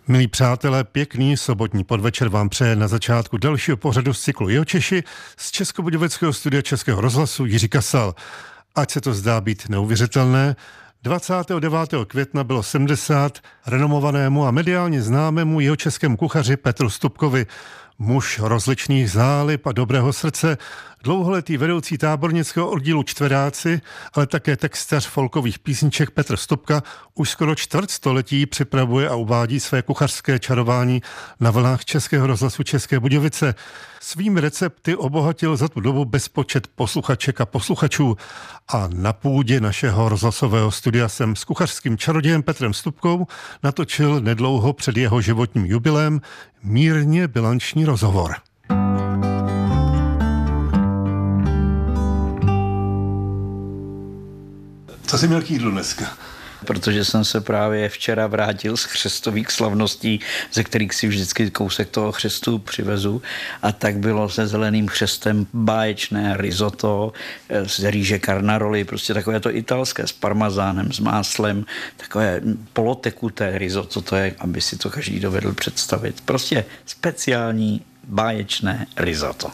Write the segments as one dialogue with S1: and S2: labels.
S1: Milí přátelé, pěkný sobotní podvečer vám přeje na začátku dalšího pořadu z cyklu Jihočeši z Českobudějovického studia Českého rozhlasu Jiří Kasal. Ať se to zdá být neuvěřitelné, 29. května bylo 70 renomovanému a mediálně známému jihočeskému kuchaři Petru Stupkovi. Muž rozličných zálib a dobrého srdce, dlouholetý vedoucí tábornického oddílu Čtveráci, ale také textař folkových písniček Petr Stupka už skoro čtvrtstoletí připravuje a uvádí své kuchařské čarování na vlnách Českého rozhlasu České Budějovice. Svými recepty obohatil za tu dobu bezpočet posluchaček a posluchačů a na půdě našeho rozhlasového studia jsem s kuchařským čarodějem Petrem Stupkou natočil nedlouho před jeho životním jubilem mírně bilanční rozhovor. Co jsi měl k jídlu dneska?
S2: Protože jsem se právě včera vrátil z křestových slavností, ze kterých si vždycky kousek toho křestu přivezu. A tak bylo se zeleným křestem báječné risotto z rýže carnaroli, prostě takové to italské s parmazánem, s máslem, takové polotekuté risotto, to je, aby si to každý dovedl představit. Prostě speciální báječné risotto.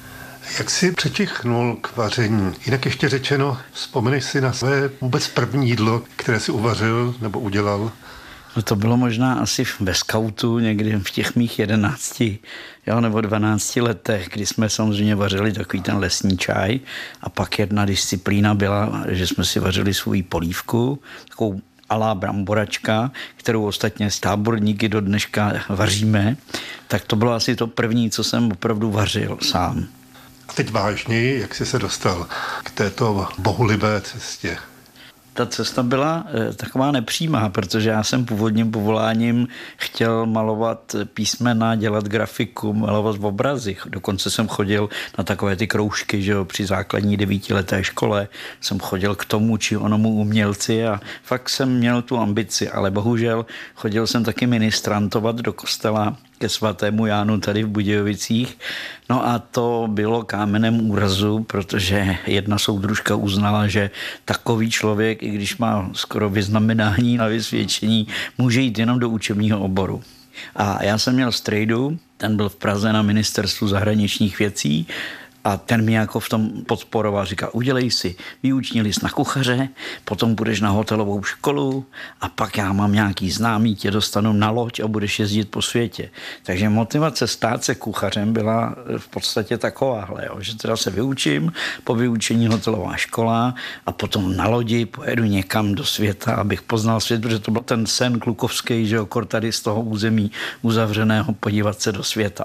S1: Jak jsi přečichnul k vaření? Jinak ještě řečeno, vzpomeneš si na své vůbec první jídlo, které jsi uvařil nebo udělal?
S2: No to bylo možná asi ve skautu, někdy v těch mých 11 nebo 12 letech, kdy jsme samozřejmě vařili takový ten lesní čaj a pak jedna disciplína byla, že jsme si vařili svou polívku, takovou alá bramboračka, kterou ostatně s táborníky do dneška vaříme, tak to bylo asi to první, co jsem opravdu vařil sám.
S1: A teď vážněji, jak jsi se dostal k této bohulibé cestě?
S2: Ta cesta byla taková nepřímá, protože já jsem původním povoláním chtěl malovat písmena, dělat grafiku, malovat obrazy. Dokonce jsem chodil na takové ty kroužky, že jo, při základní 9leté škole jsem chodil k tomu či onomu umělci a fakt jsem měl tu ambici, ale bohužel chodil jsem taky ministrantovat do kostela ke svatému Jánu tady v Budějovicích. No a to bylo kámenem úrazu, protože jedna soudružka uznala, že takový člověk, i když má skoro vyznamenání na vysvědčení, může jít jenom do učebního oboru. A já jsem měl strejdu, ten byl v Praze na ministerstvu zahraničních věcí, a ten mi jako v tom podporoval, říká, udělej si výuční list na kuchaře, potom budeš na hotelovou školu a pak já mám nějaký známý, tě dostanu na loď a budeš jezdit po světě. Takže motivace stát se kuchařem byla v podstatě takováhle, že teda se vyučím, po vyučení hotelová škola a potom na lodi pojedu někam do světa, abych poznal svět, protože to byl ten sen klukovský, že okor tady z toho území uzavřeného podívat se do světa.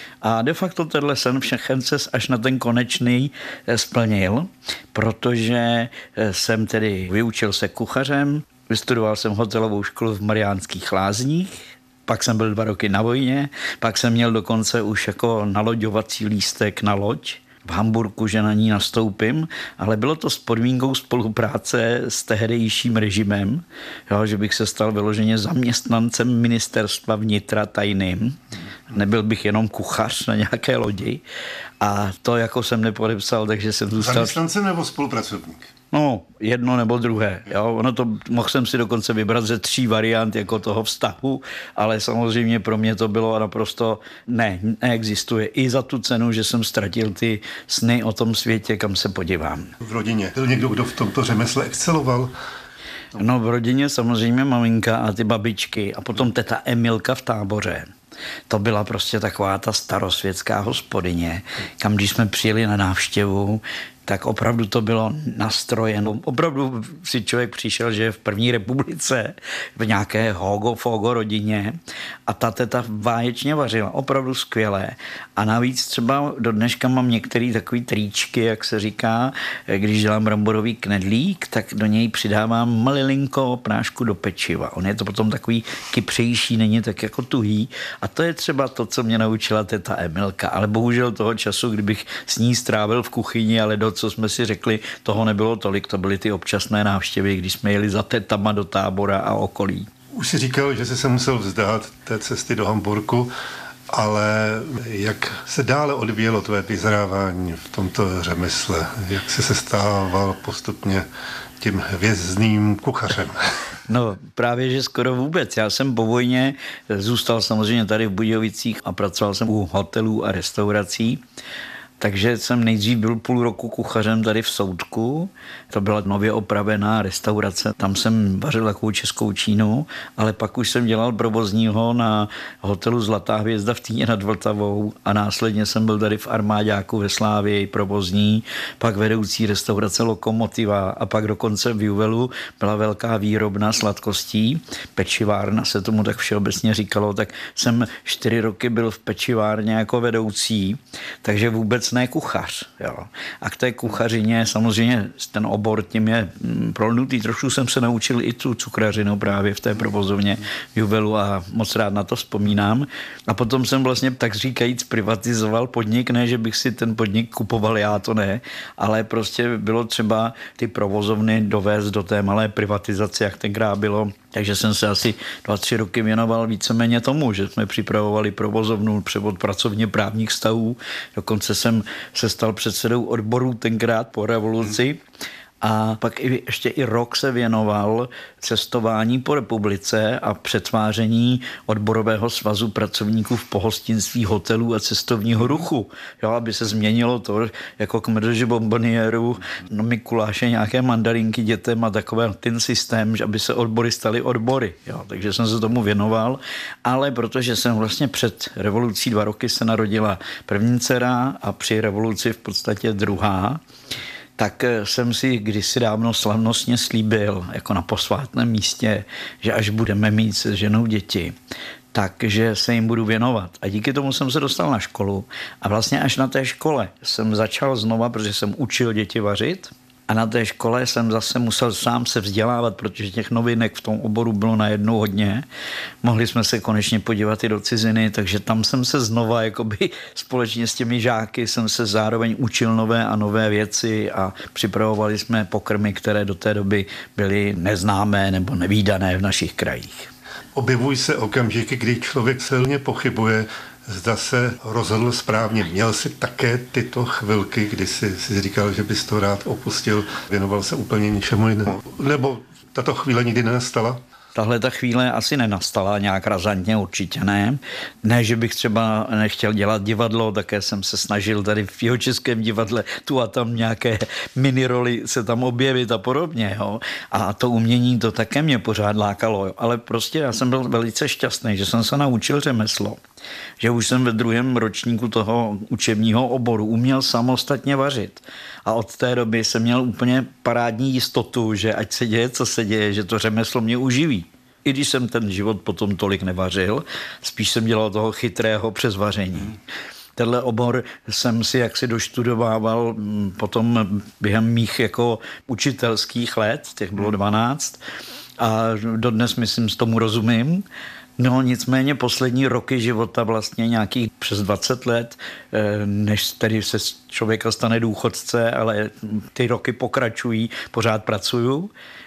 S2: A de facto tenhle sen všechen se až na ten konečný splnil, protože jsem tedy vyučil se kuchařem, vystudoval jsem hotelovou školu v Mariánských Lázních, pak jsem byl 2 roky na vojně, pak jsem měl dokonce už jako naloďovací lístek na loď v Hamburku, že na ní nastoupím, ale bylo to s podmínkou spolupráce s tehdejším režimem, že bych se stal vyloženě zaměstnancem ministerstva vnitra tajným. Nebyl bych jenom kuchař na nějaké lodi a to jako jsem nepodepsal, takže jsem zůstal...
S1: Zaměstnancem nebo spolupracovník?
S2: No, jedno nebo druhé. Mohl jsem si dokonce vybrat ze 3 variant jako toho vztahu, ale samozřejmě pro mě to bylo naprosto neexistuje. I za tu cenu, že jsem ztratil ty sny o tom světě, kam se podívám.
S1: V rodině byl někdo, kdo v tomto řemesle exceloval?
S2: No, v rodině samozřejmě maminka a ty babičky a potom teta Emilka v Táboře. To byla prostě taková ta starosvětská hospodyně, kam když jsme přijeli na návštěvu, tak opravdu to bylo nastrojeno. Opravdu si člověk přišel, že je v první republice v nějaké hogo-fogo rodině a ta teta báječně vařila, opravdu skvělé. A navíc třeba do dneška mám některé takový tričky, jak se říká, když dělám bramborový knedlík, tak do něj přidávám malilinko prášku do pečiva. On je to potom takový kypřejší, není tak jako tuhý. A to je třeba to, co mě naučila teta Emilka. Ale bohužel toho času, kdybych s ní strávil v kuchyni, ale do co jsme si řekli, toho nebylo tolik, to byly ty občasné návštěvy, když jsme jeli za tetama do Tábora a okolí.
S1: Už si říkal, že jsi se musel vzdát té cesty do Hamburku, ale jak se dále odvíjelo tvé vyzrávání v tomto řemesle? Jak jsi se stával postupně tím hvězdným kuchařem?
S2: No právě, že skoro vůbec. Já jsem po vojně zůstal samozřejmě tady v Budějovicích a pracoval jsem u hotelů a restaurací. Takže jsem nejdřív byl půl roku kuchařem tady v Soudku. To byla nově opravená restaurace. Tam jsem vařil takovou českou čínu, ale pak už jsem dělal provozního na hotelu Zlatá hvězda v Týně nad Vltavou a následně jsem byl tady v Armáďáku ve Slávii provozní, pak vedoucí restaurace Lokomotiva a pak dokonce v Juvelu byla velká výrobna sladkostí. Pečivárna se tomu tak všeobecně říkalo, tak jsem 4 roky byl v pečivárně jako vedoucí, takže vůbec ne kuchař. Jo. A k té kuchařině samozřejmě ten obor tím je prolnutý. Trošku jsem se naučil i tu cukrařinu právě v té provozovně Juvelu a moc rád na to vzpomínám. A potom jsem vlastně tak říkajíc privatizoval podnik, ne, že bych si ten podnik kupoval, já to ne, ale prostě bylo třeba ty provozovny dovést do té malé privatizace, jak tenkrát bylo. Takže jsem se asi 2-3 roky věnoval víceméně tomu, že jsme připravovali provozovnu, převod pracovně právních vztahů. Dokonce jsem se stal předsedou odboru tenkrát po revoluci. A pak ještě i rok se věnoval cestování po republice a přetváření odborového svazu pracovníků v pohostinství hotelů a cestovního ruchu. Jo, aby se změnilo to, jako k mrži bombonieru, no Mikuláše, nějaké mandarinky dětem a takové ten systém, aby se odbory staly odbory. Jo, takže jsem se tomu věnoval, ale protože jsem vlastně před revolucí 2 roky se narodila první dcera a při revoluci v podstatě druhá, tak jsem si kdysi dávno slavnostně slíbil, jako na posvátném místě, že až budeme mít se ženou děti, takže se jim budu věnovat. A díky tomu jsem se dostal na školu a vlastně až na té škole jsem začal znova, protože jsem učil děti vařit, a na té škole jsem zase musel sám se vzdělávat, protože těch novinek v tom oboru bylo najednou hodně. Mohli jsme se konečně podívat i do ciziny, takže tam jsem se znova jakoby společně s těmi žáky jsem se zároveň učil nové a nové věci a připravovali jsme pokrmy, které do té doby byly neznámé nebo nevídané v našich krajích.
S1: Objevují se okamžiky, kdy člověk silně pochybuje, zda se rozhodl správně. Měl si také tyto chvilky, kdy si říkal, že bys to rád opustil, věnoval se úplně ničemu jinému? Nebo tato chvíle nikdy nenastala?
S2: Tahle ta chvíle asi nenastala nějak razantně, určitě ne. Ne, že bych třeba nechtěl dělat divadlo, také jsem se snažil tady v Jihočeském divadle tu a tam nějaké miniroli se tam objevit a podobně. Jo. A to umění to také mě pořád lákalo. Jo. Ale prostě já jsem byl velice šťastný, že jsem se naučil řemeslo. Že už jsem ve 2. ročníku toho učebního oboru uměl samostatně vařit. A od té doby jsem měl úplně parádní jistotu, že ať se děje, co se děje, že to řemeslo mě uživí. I když jsem ten život potom tolik nevařil, spíš jsem dělal toho chytrého přes vaření. Tenhle obor jsem si jaksi doštudovával potom během mých jako učitelských let, těch bylo 12, a dodnes myslím, s tomu rozumím. No nicméně poslední roky života, vlastně nějakých přes 20 let, než tedy se člověka stane důchodce, ale ty roky pokračují, pořád pracuju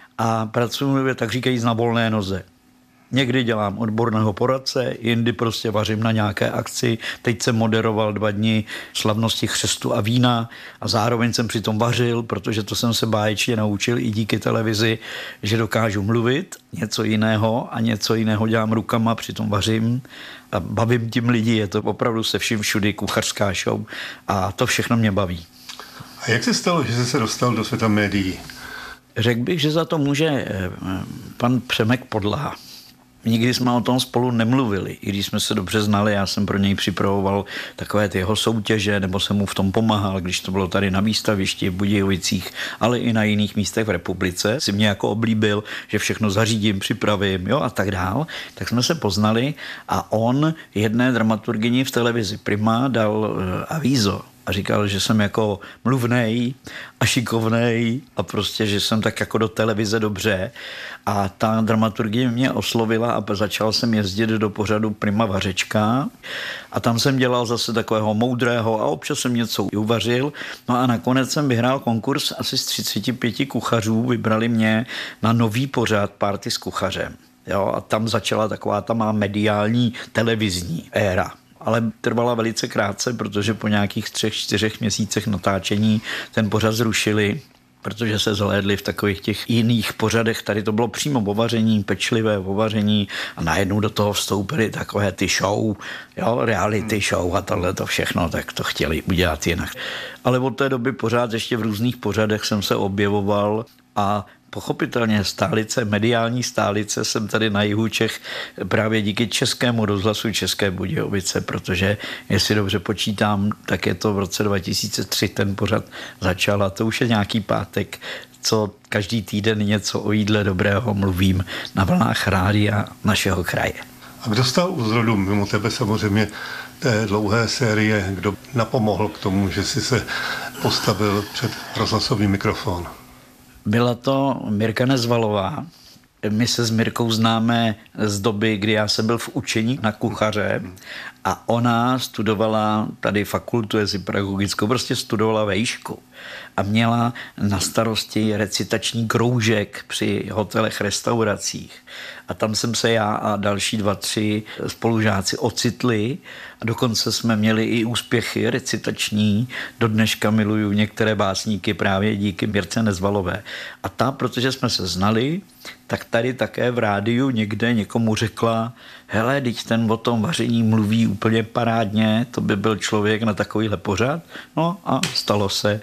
S2: a pracuju, tak říkají, na volné noze. Někdy dělám odborného poradce, jindy prostě vařím na nějaké akci. Teď jsem moderoval 2 dny slavnosti křestu a vína a zároveň jsem přitom vařil, protože to jsem se báječně naučil i díky televizi, že dokážu mluvit něco jiného a něco jiného dělám rukama, přitom vařím a bavím tím lidi. Je to opravdu se vším všudy kuchařská show a to všechno mě baví.
S1: A jak se stalo, že jsi se dostal do světa médií?
S2: Řekl bych, že za to může pan Přemek Podlaha. Nikdy jsme o tom spolu nemluvili, i když jsme se dobře znali, já jsem pro něj připravoval takové ty jeho soutěže, nebo jsem mu v tom pomáhal, když to bylo tady na výstavišti v Budějovicích, ale i na jiných místech v republice. Si mě jako oblíbil, že všechno zařídím, připravím, jo, a tak dál. Tak jsme se poznali a on jedné dramaturgyni v televizi Prima dal avízo. A říkal, že jsem jako mluvnej a šikovnej a prostě, že jsem tak jako do televize dobře. A ta dramaturgie mě oslovila a začal jsem jezdit do pořadu Prima Vařečka. A tam jsem dělal zase takového moudrého a občas jsem něco uvařil. No a nakonec jsem vyhrál konkurs asi z 35 kuchařů. Vybrali mě na nový pořad Party s kuchařem. Jo, a tam začala taková ta má mediální televizní éra. Ale trvala velice krátce, protože po nějakých 3-4 měsících natáčení ten pořad zrušili. protože se zhlédli v takových těch jiných pořadech. Tady to bylo přímo ovaření, pečlivé ovaření a najednou do toho vstoupily takové ty show, jo, reality show a tohle to všechno, tak to chtěli udělat jinak. Ale od té doby pořád ještě v různých pořadech jsem se objevoval a pochopitelně stálice, mediální stálice jsem tady na jihu Čech právě díky Českému rozhlasu České Budějovice, protože jestli dobře počítám, tak je to v roce 2003 ten pořad začal a to už je nějaký pátek, co každý týden něco o jídle dobrého mluvím na vlnách rádia našeho kraje.
S1: A kdo stál u zrodu mimo tebe samozřejmě té dlouhé série, kdo napomohl k tomu, že jsi se postavil před rozhlasový mikrofon?
S2: Byla to Mirka Nezvalová. My se s Mirkou známe z doby, kdy já jsem byl v učení na kuchaře a ona studovala tady fakultu pedagogickou, prostě studovala vejšku a měla na starosti recitační kroužek při hotelech, restauracích. A tam jsem se já a další 2-3 spolužáci ocitli a dokonce jsme měli i úspěchy recitační. Do dneška miluju některé básníky právě díky Mirce Nezvalové. A ta, protože jsme se znali, tak tady také v rádiu někde někomu řekla, hele, teď ten o tom vaření mluví úplně parádně, to by byl člověk na takovýhle pořad. No a stalo se.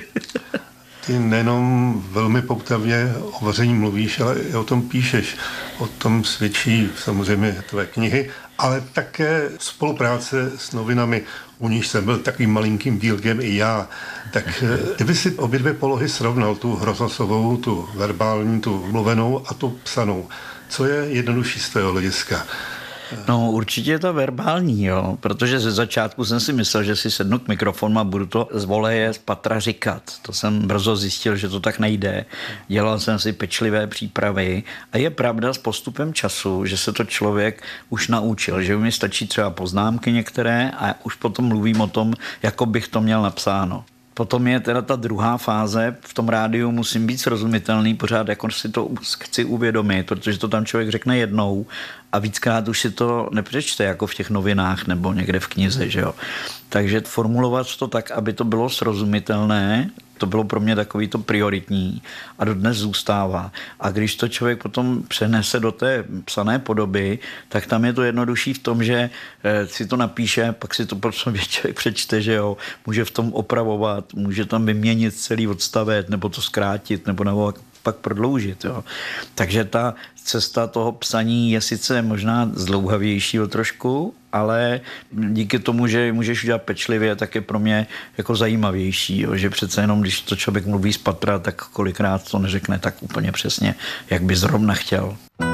S1: Ty nejenom velmi poutavě o vaření mluvíš, ale i o tom píšeš. O tom svědčí samozřejmě tvé knihy, ale také spolupráce s novinami, u níž jsem byl takovým malinkým dílkem i já. Tak kdyby si obě dvě polohy srovnal, tu rozhlasovou, tu verbální, tu mluvenou a tu psanou, co je jednodušší z tvého hlediska?
S2: No určitě je to verbální, jo, protože ze začátku jsem si myslel, že si sednu k mikrofonu a budu to z voleje z patra říkat. To jsem brzo zjistil, že to tak nejde. Dělal jsem si pečlivé přípravy a je pravda s postupem času, že se to člověk už naučil, že mi stačí třeba poznámky některé a už potom mluvím o tom, jako bych to měl napsáno. Potom je teda ta druhá fáze, v tom rádiu musím být srozumitelný, pořád jako si to chci uvědomit, protože to tam člověk řekne jednou a víckrát už si to nepřečte, jako v těch novinách nebo někde v knize, že jo. Takže formulovat to tak, aby to bylo srozumitelné, to bylo pro mě takový to prioritní a dodnes zůstává. A když to člověk potom přenese do té psané podoby, tak tam je to jednodušší v tom, že si to napíše, pak si to potom člověk přečte, že jo, může v tom opravovat, může tam vyměnit celý odstavec, nebo to zkrátit, nebo pak prodloužit. Jo. Takže ta cesta toho psaní je sice možná zdlouhavější o trošku, ale díky tomu, že můžeš udělat pečlivě, tak je pro mě jako zajímavější, jo, že přece jenom, když to člověk mluví z patra, tak kolikrát to neřekne tak úplně přesně, jak by zrovna chtěl.